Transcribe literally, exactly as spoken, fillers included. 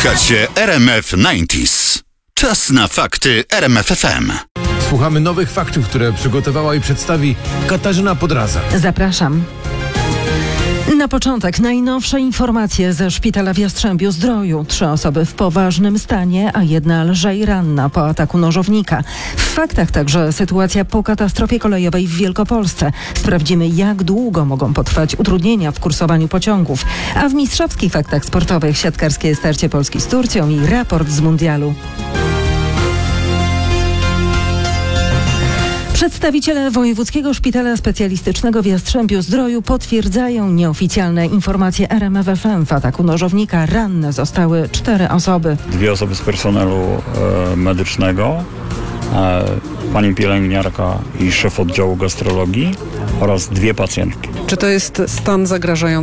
Słuchacie R M F dziewięćdziesiąt. Czas na fakty R M F F M. Słuchamy nowych faktów, które przygotowała i przedstawi Katarzyna Podraza. Zapraszam. Na początek najnowsze informacje ze szpitala w Jastrzębiu-Zdroju. Trzy osoby w poważnym stanie, a jedna lżej ranna po ataku nożownika. W faktach także sytuacja po katastrofie kolejowej w Wielkopolsce. Sprawdzimy, jak długo mogą potrwać utrudnienia w kursowaniu pociągów. A w mistrzowskich faktach sportowych siatkarskie starcie Polski z Turcją i raport z mundialu. Przedstawiciele Wojewódzkiego Szpitala Specjalistycznego w Jastrzębiu-Zdroju potwierdzają nieoficjalne informacje R M F F M. W ataku nożownika ranne zostały cztery osoby. Dwie osoby z personelu e, medycznego, e, pani pielęgniarka i szef oddziału gastrologii oraz dwie pacjentki. Czy to jest stan zagrażający?